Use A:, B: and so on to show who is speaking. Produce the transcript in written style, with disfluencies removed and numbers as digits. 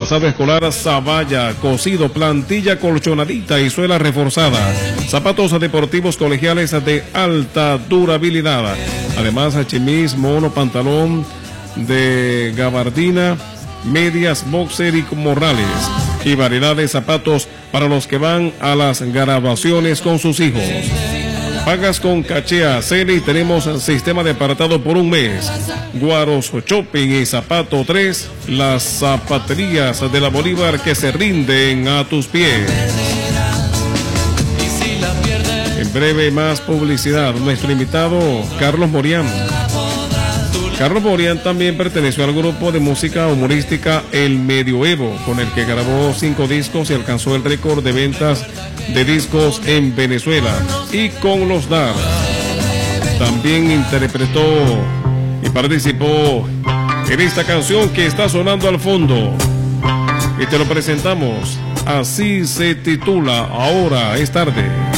A: Calzado escolar Zavalla, cosido, plantilla colchonadita y suela reforzada. Zapatos deportivos colegiales de alta durabilidad. Además, chemis, mono, pantalón de gabardina, medias, boxer y morrales. Y variedad de zapatos para los que van a las graduaciones con sus hijos. Pagas con caché ACN y tenemos sistema de apartado por un mes. Guaros Shopping y Zapato 3, las zapaterías de la Bolívar que se rinden a tus pies. En breve más publicidad. Nuestro invitado Carlos Morián. Carlos Morián también perteneció al grupo de música humorística El Medioevo, con el que grabó 5 discos y alcanzó el récord de ventas de discos en Venezuela. Y con Los Dar también interpretó y participó en esta canción que está sonando al fondo. Y te lo presentamos. Así se titula Ahora es tarde.